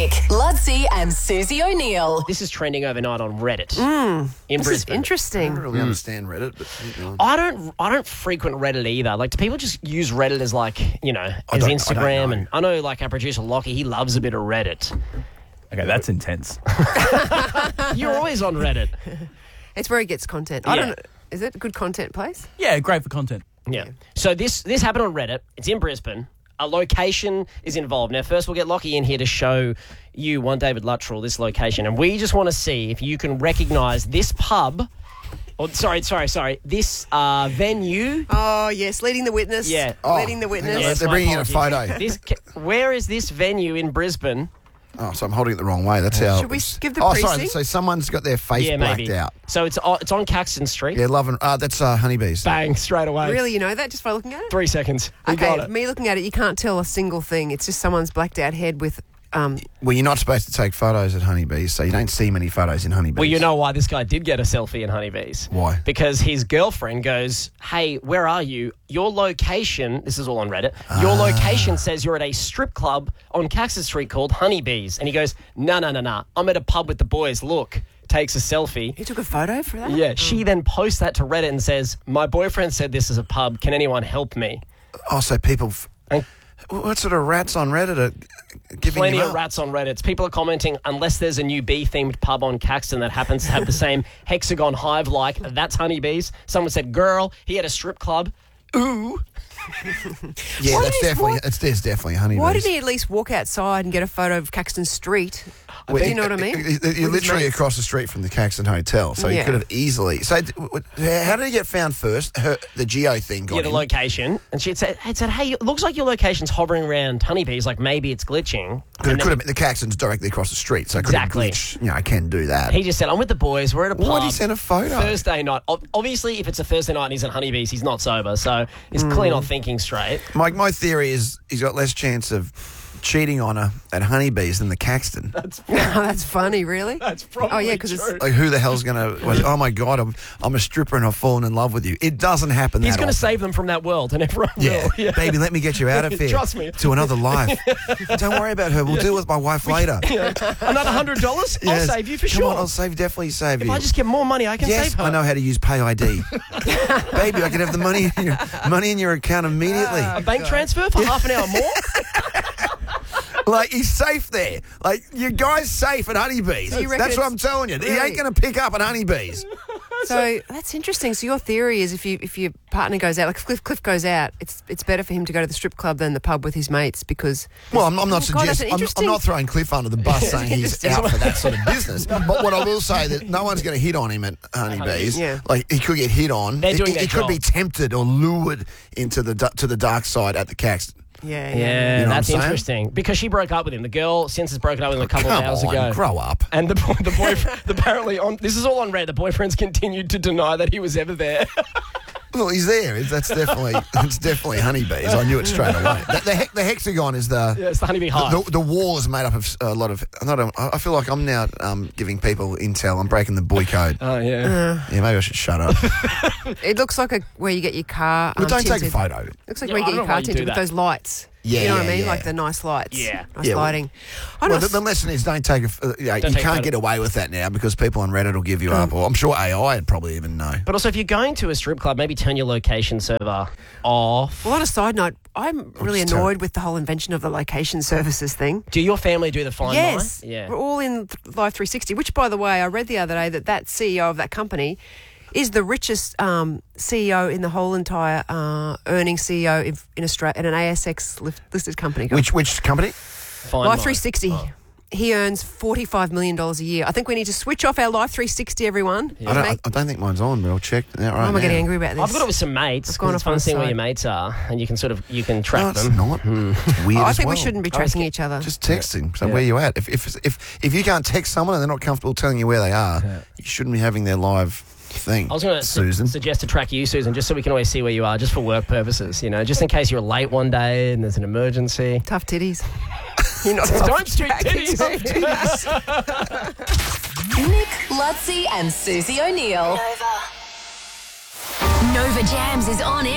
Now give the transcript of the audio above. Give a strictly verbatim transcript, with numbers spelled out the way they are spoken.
Nick, Ludsey and Susie O'Neill. This is trending overnight on Reddit Mm, in this Brisbane. is interesting. I don't really understand Reddit, but you know. I don't. I don't frequent Reddit either. Like, do people just use Reddit as like, you know, I as don't- I Instagram? don't know. And I know, like, our producer Lockie, he loves a bit of Reddit. Okay, that's intense. You're always on Reddit. It's where he gets content. I Yeah. don't know. Is it a good content place? Yeah, great for content. Yeah. So this this happened on Reddit. It's in Brisbane. A location is involved. Now, first we'll get Lockie in here to show you, one David Luttrell, this location. And we just want to see if you can recognise this pub. Or, sorry, sorry, sorry. This uh, venue. Oh, yes. Leading the witness. Yeah. Leading the hang witness. on, Yes, they're my bringing in a apologies. photo. This, where is this venue in Brisbane? Oh, so I'm holding it the wrong way. That's how. Should we give the Oh, sorry. precinct? So someone's got their face yeah, blacked maybe. out. So it's on, it's on Caxton Street. Yeah, loving. Uh, that's uh, honeybees. Bang, straight away. Really, you know that just by looking at it? Three seconds. We got Okay, it. me looking at it, you can't tell a single thing. It's just someone's blacked out head with... Um, Well, you're not supposed to take photos at honeybees, so you don't see many photos in honeybees. Well, you know why this guy did get a selfie in Honeybees. Why? Because his girlfriend goes, hey, where are you? Your location, this is all on Reddit, your Ah. location says you're at a strip club on Caxton Street called Honeybees. And he goes, no, no, no, no. I'm at a pub with the boys. Look, takes a selfie. he took a photo for that? Yeah, she then posts that to Reddit and says, my boyfriend said this is a pub. Can anyone help me? Oh, so people. F- And what sort of rats on Reddit are giving plenty him of up? rats on Reddit. People are commenting, unless there's a new bee-themed pub on Caxton that happens to have the same hexagon hive-like, that's Honeybees. Someone said, girl, he had a strip club. Ooh. Yeah, Why that's did he- definitely. why- It's there's definitely honeybees. Why did he at least walk outside and get a photo of Caxton Street? Well, Do you know what I mean? You're With his literally mates. across the street from the Caxton Hotel, so you Yeah. could have easily. So, d- w- w- how did he get found first? Her, the geo thing got Yeah, the him. location. And she had said, had said, hey, it looks like your location's hovering around Honeybees, like maybe it's glitching. Because it And could have been the Caxton's directly across the street, so it could have Exactly. glitched. You know, I can do that. He just said, I'm with the boys, we're at a pub. Why did he send a photo? Thursday night. Ob- Obviously, if it's a Thursday night and he's at Honeybees, he's not sober, so he's clearly not thinking straight. My my theory is he's got less chance of cheating on her at honeybees than the Caxton. Oh, that's funny, really? That's probably Oh, yeah, 'cause it's- true. Like, who the hell's going to... Oh, my God, I'm, I'm a stripper and I've fallen in love with you. It doesn't happen He's that going to often. save them from that world, and everyone Yeah. will. Baby, let me get you out of here. Trust me. To another life. Don't worry about her. We'll deal with my wife later. Another hundred dollars? I'll Yes. save you for Come sure. on, I'll save, definitely save if you. I just get more money, I can yes, save her. I know how to use Pay I D. Baby, I can have the money in your, money in your account immediately. A bank transfer for half an hour more? Like, he's safe there. Like, your guy's safe at honeybees. So you reckon That's what it's- I'm telling you. He Really? ain't going to pick up at honeybees. So that's interesting. So your theory is if you if your partner goes out, like Cliff Cliff goes out, it's it's better for him to go to the strip club than the pub with his mates because... Well, I'm, I'm not Oh, God, that's suggesting. I'm, I'm interesting. not throwing Cliff under the bus saying he's Interesting. out for that sort of business. But what I will say that no one's going to hit on him at honeybees. Yeah. Like he could get hit on. They're He- doing he, their he could be job. tempted or lured into the du- to the dark side at the Caxton. Yeah, Yeah, You know what that's I'm saying? interesting. Because she broke up with him. The girl since has broken up with him a couple Come of hours on, ago. grow up. And the boy, the boyfriend, apparently on this is all on Reddit. The boyfriend's continued to deny that he was ever there. Well, he's there. It's- That's definitely it's definitely honeybees. I knew it straight away. The, the, he- the hexagon is the. Yeah, it's the honeybee hive. The, the wall is made up of a lot of. Not a, I feel like I'm now um, giving people intel. I'm breaking the boy code. Oh yeah. Yeah, maybe I should shut up. It looks like a where you get your car. But um, don't take a tinted. photo. Looks like Yeah, where you I get don't your know car why you do tinted with that. those lights. Yeah, you know what yeah, I mean? yeah. Like the nice lights. Yeah. Nice Yeah, well- lighting. I Well, don't the, the lesson is don't take a. Uh, you know, you take can't photo- get away with that now because people on Reddit will give you up. Or I'm sure A I would probably even know. But also, if you're going to a strip club, maybe turn your location server off. Well, on a side note, I'm really it's annoyed terrible. with the whole invention of the location services thing. Do your family do the Find yes, My? Yeah. we're all in th- Live three sixty, which, by the way, I read the other day that that C E O of that company is the richest um, C E O in the whole entire uh, earning C E O in, in Australia, in an A S X lif- listed company. Which which company? Find Live My. three sixty. He earns forty-five million dollars a year. I think we need to switch off our Live three sixty, everyone. I, don't, I, Make- I don't think mine's on, but I'll check that right Why am I now. getting angry about this? I've got it with some mates. It's 'cause gone it's off fun on the seeing where side. your mates are, and you can sort of you can track No, it's them. not. It's weird Oh, I as think well. we shouldn't be I was tracking get- each other. Just texting. So Yeah. where you at? If, if if if you can't text someone and they're not comfortable telling you where they are, you shouldn't be having their live thing. I was going to Susan. su- suggest to track you, Susan, just so we can always see where you are, just for work purposes. You know, just in case you're late one day and there's an emergency. Tough titties. You're not Don't street titties. Nick, Ludsey and Susie O'Neill. Nova Jams is on air